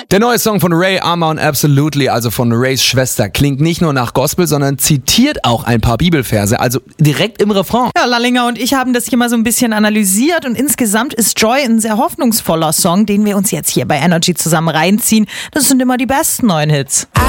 Der neue Song von Ray, Arma und Absolutely, also von Rays Schwester, klingt nicht nur nach Gospel, sondern zitiert auch ein paar Bibelverse, also direkt im Refrain. Ja, Lallinger und ich haben das hier mal so ein bisschen analysiert und insgesamt ist Joy ein sehr hoffnungsvoller Song, den wir uns jetzt hier bei Energy zusammen reinziehen. Das sind immer die besten neuen Hits.